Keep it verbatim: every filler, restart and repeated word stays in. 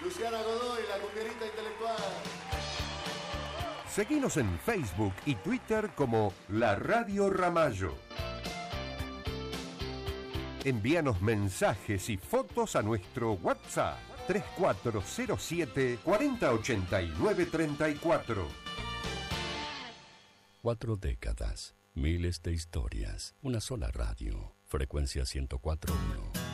Luciana Godoy, la cumbierita intelectual. Seguinos en Facebook y Twitter como La Radio Ramallo. Envíanos mensajes y fotos a nuestro WhatsApp tres cuatro cero siete, cuatro cero ocho nueve, tres cuatro. Cuatro décadas, miles de historias, una sola radio, frecuencia ciento cuatro punto uno.